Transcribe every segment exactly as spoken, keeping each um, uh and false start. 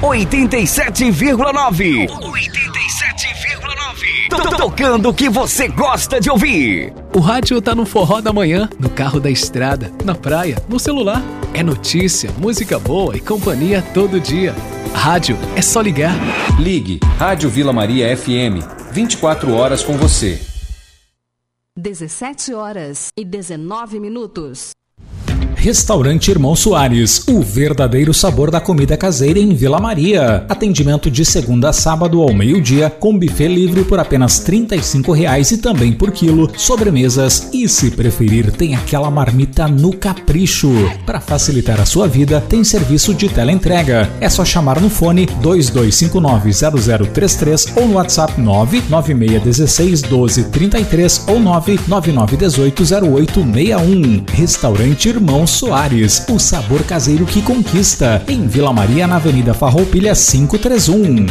oitenta e sete vírgula nove. oitenta e sete vírgula nove. Tocando o que você gosta de ouvir. O rádio tá no forró da manhã, no carro da estrada, na praia, no celular. É notícia, música boa e companhia todo dia. Rádio é só ligar. Ligue Rádio Vila Maria F M. vinte e quatro horas com você. dezessete horas e dezenove minutos. Restaurante Irmão Soares, o verdadeiro sabor da comida caseira em Vila Maria. Atendimento de segunda a sábado ao meio-dia, com buffet livre por apenas trinta e cinco reais e também por quilo, sobremesas e, se preferir, tem aquela marmita no capricho. Para facilitar a sua vida, tem serviço de teleentrega. É só chamar no fone dois dois cinco nove zero zero três três ou no WhatsApp nove nove seis um dois, doze trinta e três ou nove nove nove um oito zero oito seis um. Restaurante Irmão Soares, o sabor caseiro que conquista, em Vila Maria, na Avenida Farroupilha quinhentos e trinta e um.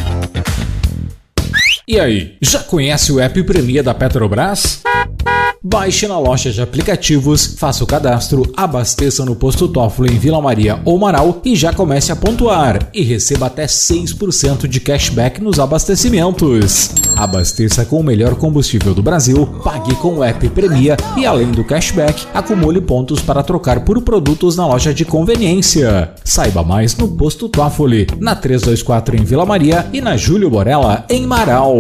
E aí, já conhece o app Premia da Petrobras? Baixe na loja de aplicativos, faça o cadastro, abasteça no posto Toffolo em Vila Maria ou Marau e já comece a pontuar e receba até seis por cento de cashback nos abastecimentos. Abasteça com o melhor combustível do Brasil, pague com o app Premia e, além do cashback, acumule pontos para trocar por produtos na loja de conveniência. Saiba mais no posto Toffoli, na trezentos e vinte e quatro em Vila Maria e na Júlio Borella em Marau.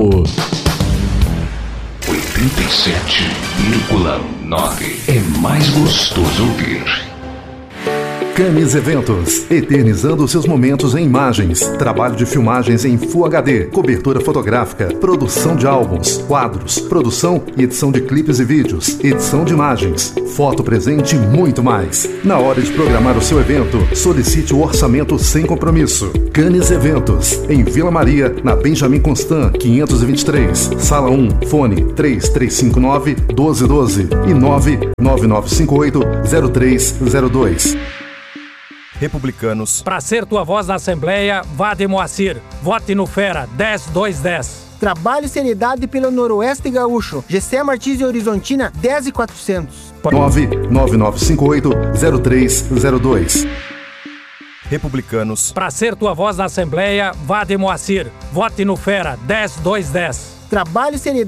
oitenta e sete vírgula nove é mais gostoso ouvir. Camis Eventos, eternizando seus momentos em imagens, trabalho de filmagens em Full H D, cobertura fotográfica, produção de álbuns, quadros, produção e edição de clipes e vídeos, edição de imagens, foto presente e muito mais. Na hora de programar o seu evento, solicite o orçamento sem compromisso. Camis Eventos, em Vila Maria, na Benjamin Constant, quinhentos e vinte e três, Sala um, fone três três cinco nove, um dois um dois e nove nove nove cinco oito, zero três zero dois. Republicanos. Para ser tua voz na Assembleia, vá de Moacir. Vote no Fera, dez dois dez. Trabalho e seriedade pelo Noroeste Gaúcho. G C Martins e Horizontina, dez e quatrocentos. nove nove nove cinco oito, zero três zero dois. Republicanos. Para ser tua voz na Assembleia, vá de Moacir. Vote no Fera, dez dois dez. Trabalho e seriedade